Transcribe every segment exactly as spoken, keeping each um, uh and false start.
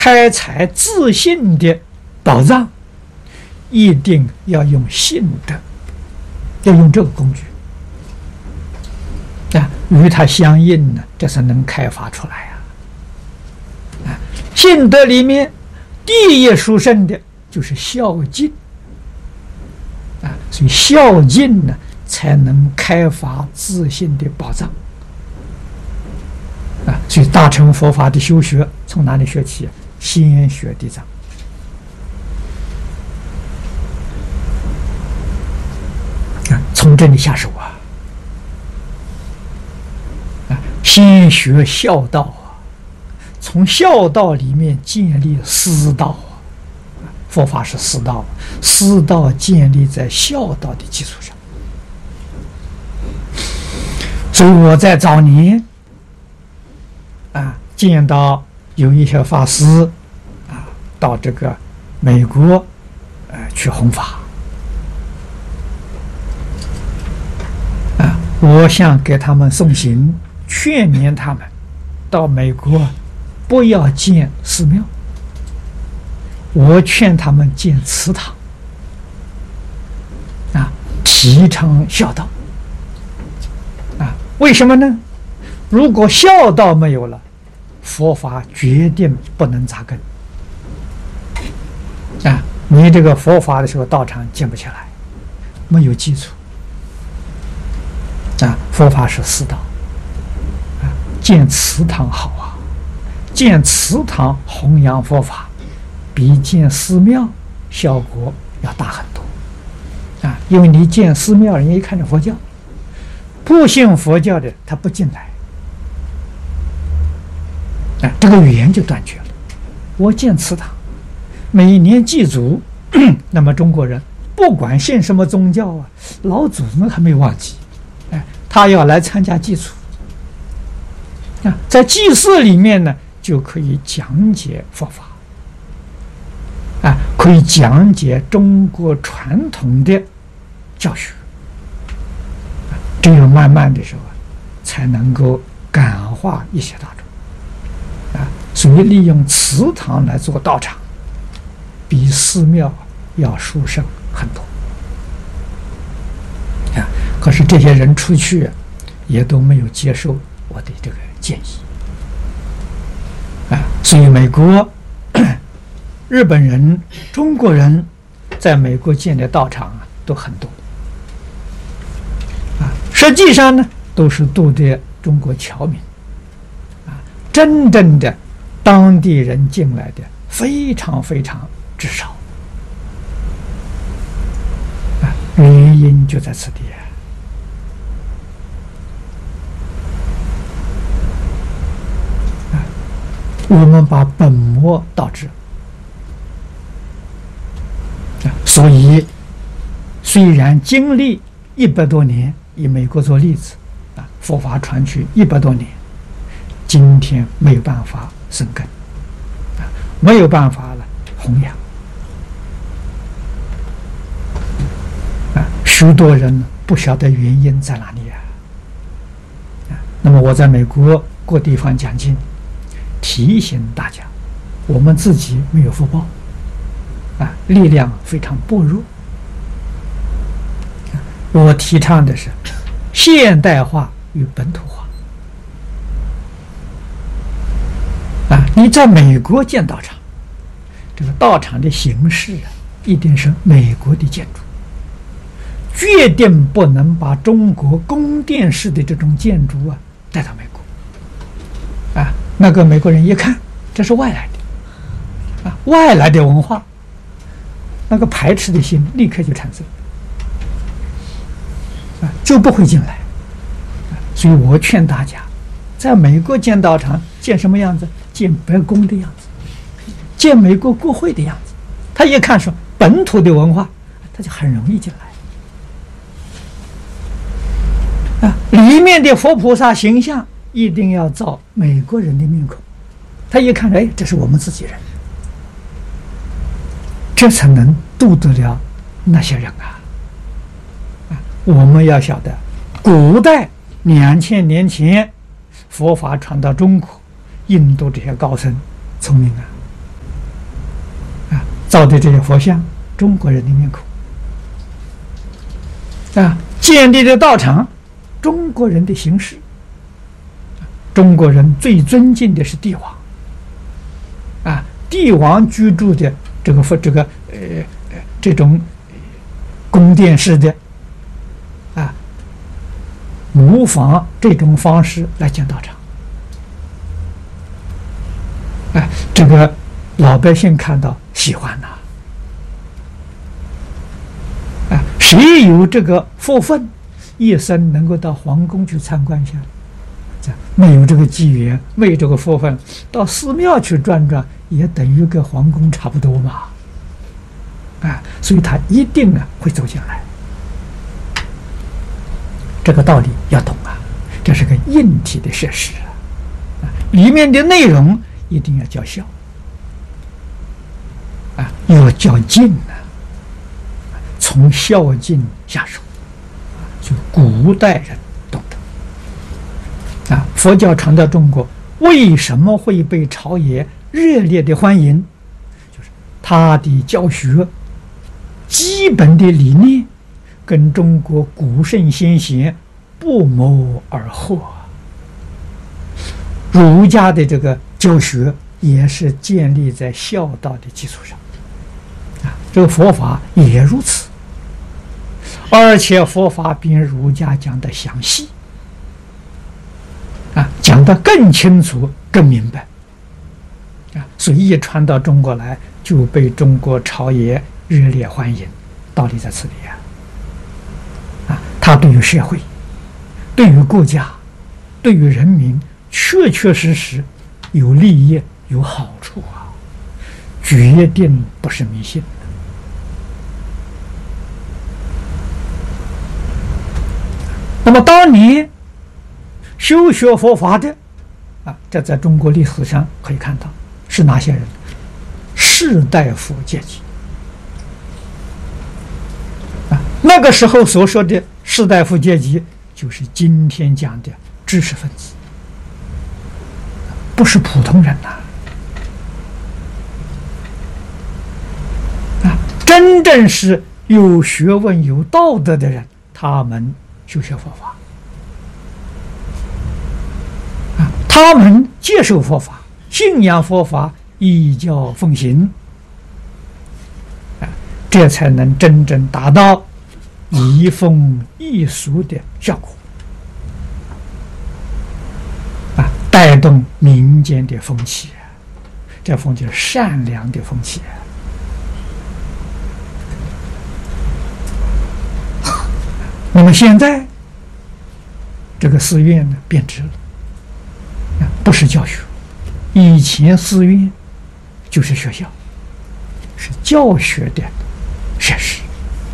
开采自信的宝藏，一定要用信德，要用这个工具啊，与它相应呢，这才能开发出来啊。啊，信德里面第一殊胜的就是孝敬啊，所以孝敬呢，才能开发自信的宝藏啊。所以大乘佛法的修学从哪里学起？先学地藏。从这里下手啊！啊，先学孝道啊，从孝道里面建立私道啊。佛法是私道，私道建立在孝道的基础上。所以我在早年啊，见到有一些法师啊，到这个美国呃去弘法。我想给他们送行，劝勉他们到美国不要建寺庙，我劝他们建祠堂啊，提倡孝道啊。为什么呢？如果孝道没有了，佛法决定不能扎根啊。你这个佛法的时候，道场建不起来，没有基础。啊，佛法是私道，啊，建祠堂好啊，建祠堂弘扬佛法，比建寺庙效果要大很多，啊，因为你建寺庙，人家一看着佛教，不信佛教的他不进来，啊，这个缘就断绝了。我建祠堂，每年祭祖，那么中国人不管信什么宗教啊，老祖宗还没忘记。他要来参加祭祖啊，在祭祀里面呢，就可以讲解佛法啊，可以讲解中国传统的教学啊，这样慢慢的时候啊，才能够感化一些大众啊。所以利用祠堂来做道场，比寺庙要殊胜很多。啊！可是这些人出去也都没有接受我的这个建议啊，所以美国、日本人、中国人在美国建的道场啊都很多啊，实际上呢都是度的中国侨民啊，真正的当地人进来的非常非常之少。原因就在此地啊！我们把本末倒置啊，所以虽然经历一百多年，以美国做例子啊，佛法传去一百多年，今天没有办法生根啊，没有办法了弘扬。许多人不晓得原因在哪里啊！那么我在美国各地方讲经，提醒大家，我们自己没有福报啊，力量非常薄弱。我提倡的是现代化与本土化啊！你在美国建道场，这个道场的形式啊，一定是美国的建筑。决定不能把中国宫殿式的这种建筑啊带到美国啊，那个美国人一看这是外来的啊，外来的文化，那个排斥的心立刻就产生啊，就不会进来啊。所以我劝大家，在美国建道场建什么样子？建白宫的样子，建美国国会的样子。他一看说本土的文化，他就很容易进来。啊，里面的佛菩萨形象一定要造美国人的面孔，他一看，哎，这是我们自己人，这才能度得了那些人啊！啊，我们要晓得，古代两千年前佛法传到中国，印度这些高僧聪明啊， 造的这些佛像，中国人的面孔啊，建立的道场，中国人的形式。中国人最尊敬的是帝王啊，帝王居住的这个这个呃这种宫殿式的啊，模仿这种方式来建道场。哎，这个老百姓看到喜欢呐、啊，啊，谁有这个福分，一生能够到皇宫去参观一下？没有这个机缘，没有这个福分，到寺庙去转转，也等于跟皇宫差不多嘛。啊，所以他一定啊会走进来。这个道理要懂啊，这是个硬体的设施啊，里面的内容一定要叫孝啊，要叫敬啊，从孝敬下手，就古代人懂得啊。佛教传到中国，为什么会被朝野热烈的欢迎？就是他的教学基本的理念跟中国古圣先贤不谋而合。儒家的这个教学也是建立在孝道的基础上啊，这个佛法也如此，而且佛法比儒家讲的详细啊，讲得更清楚、更明白啊，所以一传到中国来，就被中国朝野热烈欢迎。道理在此里啊！啊，他对于社会、对于国家、对于人民，确确实实有利益、有好处啊，决定不是迷信。那么，当年修学佛法的啊，这在中国历史上可以看到是哪些人？士大夫阶级。那个时候所说的士大夫阶级，就是今天讲的知识分子，不是普通人呐、啊！啊，真正是有学问、有道德的人，他们修学佛法，啊，他们接受佛法，信仰佛法，依教奉行，啊，这才能真正达到移风易俗的效果啊，带动民间的风气，这风气是善良的风气。那么现在这个寺院呢变质了，不是教学，以前寺院就是学校，是教学的设施。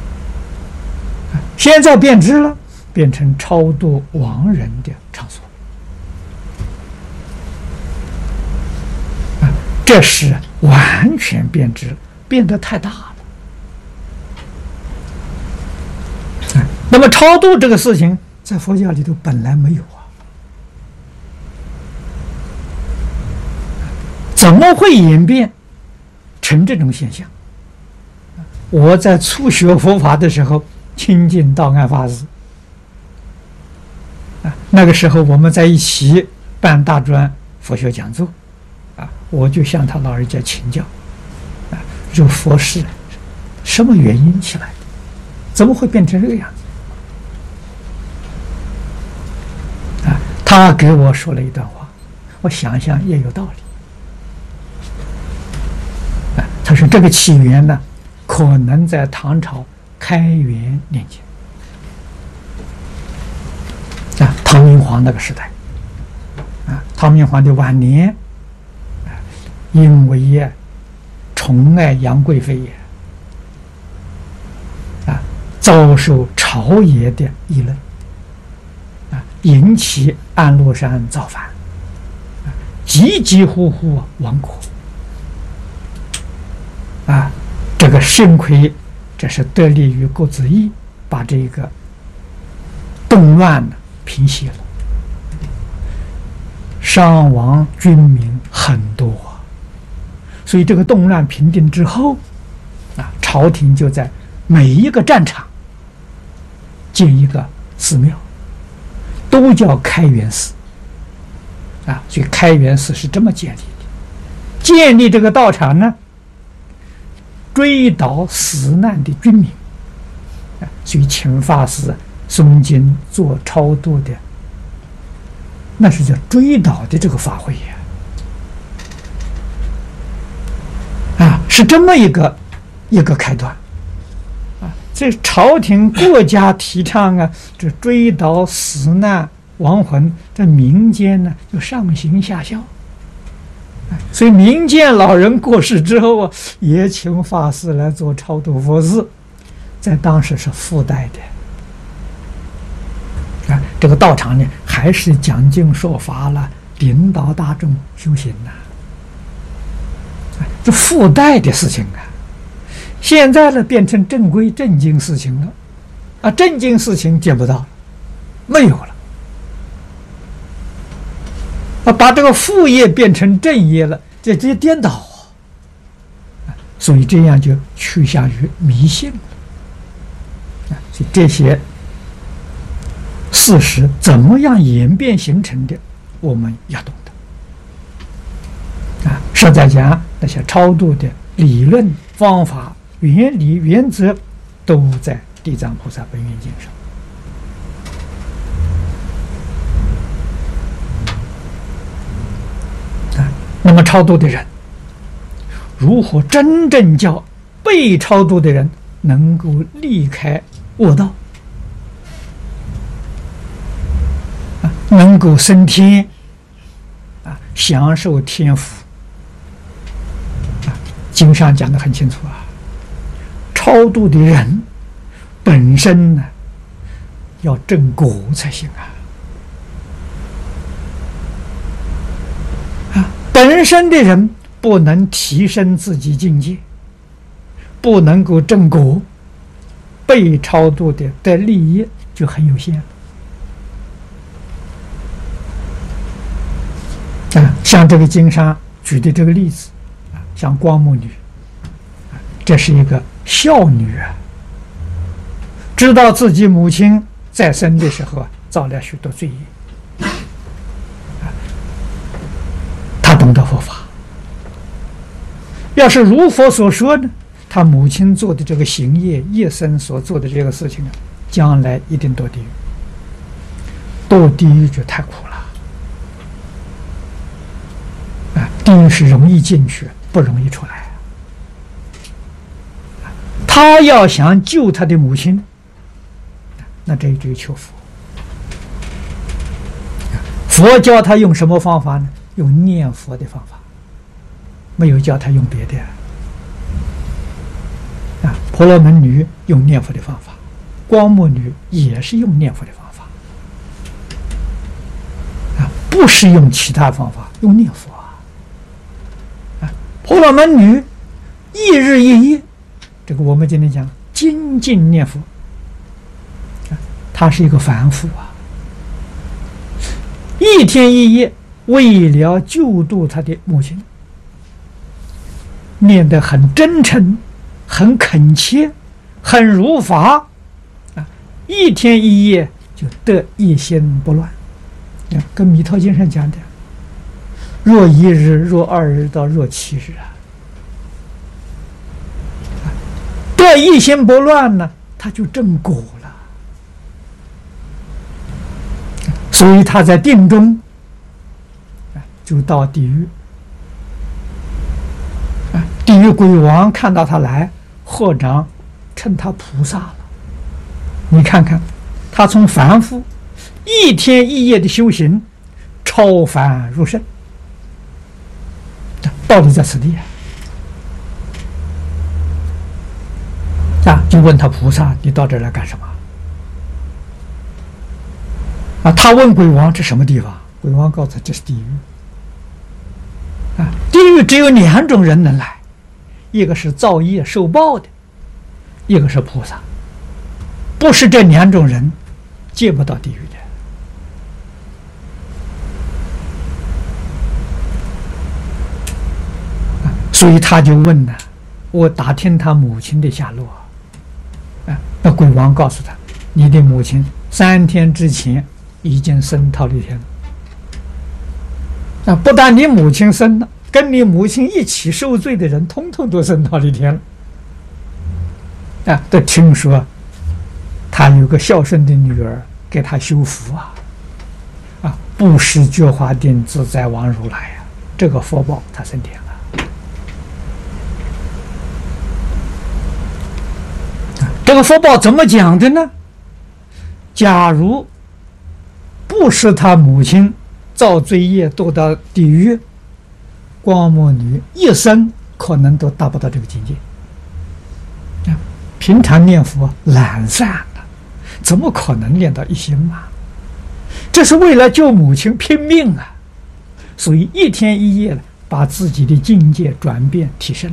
现在变质了，变成超度亡人的场所，啊，这是完全变质，变得太大了。啊，那么超度这个事情，在佛教里头本来没有啊，怎么会演变成这种现象？我在初学佛法的时候，亲近道安法师啊，那个时候我们在一起办大专佛学讲座啊，我就向他老人家请教啊，这佛事什么原因起来的？怎么会变成这个样子？啊，他给我说了一段话，我想想也有道理啊。他说这个起源呢，可能在唐朝开元年间啊，唐明皇那个时代啊，唐明皇的晚年啊，因为也宠爱杨贵妃也啊，遭受朝野的议论啊，引起安禄山造反啊，急急呼呼亡国啊，这个幸亏这是得力于郭子仪，把这个动乱呢平息了，伤亡军民很多，所以这个动乱平定之后， 朝廷就在每一个战场建一个寺庙，都叫开元寺啊。所以开元寺是这么建立的。建立这个道场呢，追悼死难的军民啊，所以请法师诵经做超度的，那是叫追悼的这个法会呀。啊，是这么一个一个开端啊！这朝廷国家提倡啊，这追悼死难亡魂，在民间呢就上行下效。所以民间老人过世之后啊，也请法师来做超度佛事，在当时是附带的。啊，这个道场呢，还是讲经说法了，领导大众修行呐、啊，这附带的事情啊。现在呢，变成正规正经事情了，啊，正经事情见不到了，没有了。啊，把这个副业变成正业了，这直接颠倒啊！所以这样就趋向于迷信了啊！所以这些事实怎么样演变形成的，我们要懂得啊！实在讲，那些超度的理论、方法、原理、原则，都在《地藏菩萨本愿经》上。那么超度的人如何真正叫被超度的人能够离开恶道啊，能够升天啊，享受天福啊？经上讲得很清楚啊，超度的人本身呢要正果才行啊。本身的人不能提升自己境界，不能够正果，被超度的的利益就很有限了。啊，像这个经上举的这个例子，啊，像光目女，这是一个孝女啊，知道自己母亲在生的时候啊造了许多罪业。懂得佛法，要是如佛所说呢，他母亲做的这个行业，一生所做的这个事情啊，将来一定堕地狱，堕地狱就太苦了啊！地狱是容易进去，不容易出来。他要想救他的母亲，那这就求佛。佛教他用什么方法呢？用念佛的方法，没有教他用别的啊。婆罗门女用念佛的方法，光目女也是用念佛的方法啊，不是用其他方法，用念佛啊。啊，婆罗门女一日一夜，这个我们今天讲精进念佛啊，她是一个凡夫啊，一天一夜。为了救度他的母亲，念得很真诚、很恳切、很如法啊，一天一夜就得一心不乱。跟《弥陀经》上讲的，若一日、若二日到若七日啊，得一心不乱呢，他就正果了。所以他在定中。就到地狱啊！地狱鬼王看到他来，合掌称他菩萨了。你看看，他从凡夫一天一夜的修行，超凡入圣，道理在此地啊！就问他菩萨：“你到这儿来干什么？”啊，他问鬼王：“这什么地方？”鬼王告诉他：“这是地狱。”啊，地狱只有两种人能来，一个是造业受报的，一个是菩萨。不是这两种人，见不到地狱的。啊，所以他就问呢、啊：“ 我打听他母亲的下落，啊，那鬼王告诉他，你的母亲三天之前已经升忉利天了。啊，不但你母亲升了，跟你母亲一起受罪的人，通通都升忉利天了。啊，都听说他有个孝顺的女儿，给他修福啊，啊，布施觉华定自在王如来啊，这个福报他升天了。啊，这个福报怎么讲的呢？假如不是他母亲造罪业堕到地狱，光目女一生可能都达不到这个境界。平常念佛懒散了，怎么可能练到一心嘛？这是为了救母亲拼命啊！所以一天一夜把自己的境界转变提升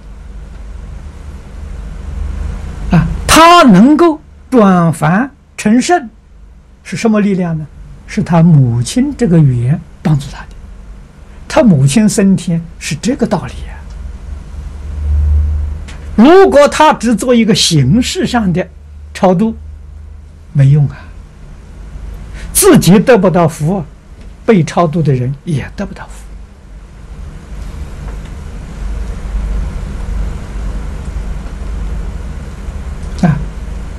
了。啊，他能够转凡成圣，是什么力量呢？是他母亲这个缘帮助他的。他母亲升天是这个道理啊。如果他只做一个形式上的超度，没用啊，自己得不到福，被超度的人也得不到福啊。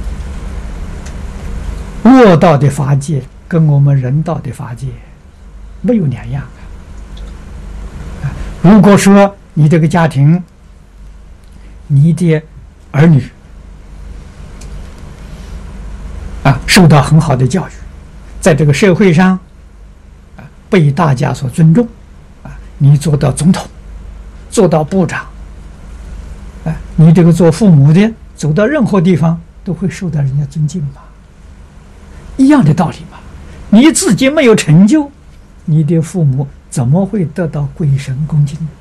恶道的法界跟我们人道的法界没有两样啊。如果说你这个家庭，你的儿女啊受到很好的教育，在这个社会上啊被大家所尊重啊，你做到总统，做到部长啊，你这个做父母的走到任何地方都会受到人家尊敬嘛，一样的道理嘛。你自己没有成就，你的父母怎么会得到鬼神恭敬呢？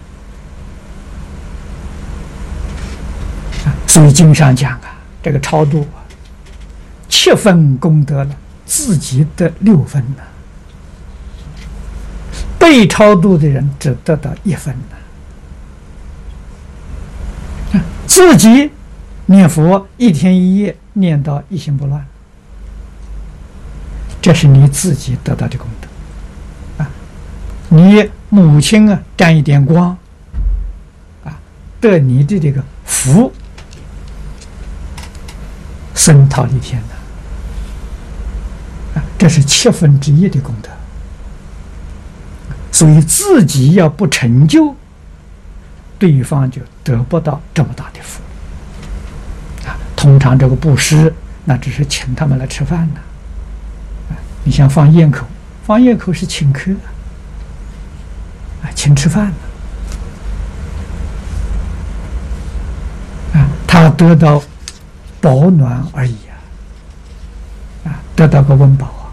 所以经上讲啊，这个超度啊，七分功德了，自己得六分呢，被超度的人只得到一分呢。自己念佛一天一夜念到一心不乱，这是你自己得到的功德啊。你母亲啊沾一点光啊，得你的这个福。升忉利天的啊，这是七分之一的功德。所以自己要不成就，对方就得不到这么大的福啊。通常这个布施，那只是请他们来吃饭的啊。你像放焰口，放焰口是请客的啊，请吃饭的啊，他得到保暖而已啊，啊，得到个温饱啊，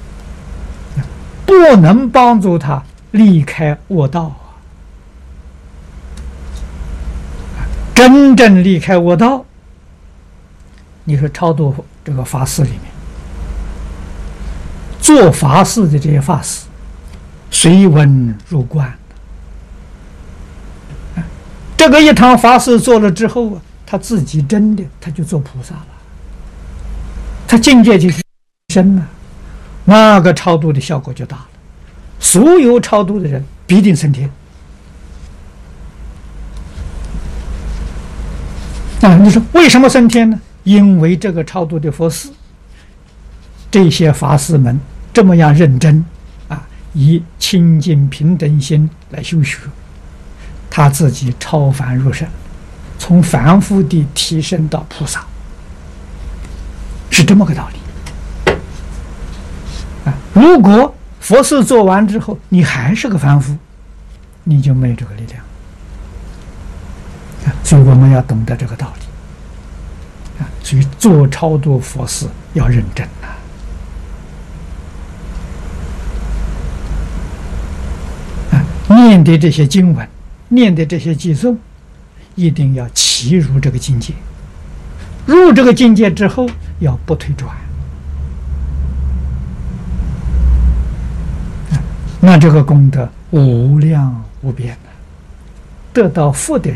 不能帮助他离开恶道啊。真正离开恶道，你说超度这个法师里面，做法事的这些法师，随文入观啊，这个一堂法事做了之后啊，他自己真的他就做菩萨了，他境界就深了，那个超度的效果就大了，所有超度的人必定升天。啊，你说为什么升天呢？因为这个超度的佛事，这些法师们这么样认真啊，以清净平等心来修学，他自己超凡入圣，从凡夫地提升到菩萨，是这么个道理啊。如果佛事做完之后你还是个凡夫，你就没有这个力量啊。所以我们要懂得这个道理啊。所以做超度佛事要认真啊。啊，念的这些经文，念的这些偈颂，一定要齐入这个境界。入这个境界之后，要不退转。那这个功德无量无边的，得到福的人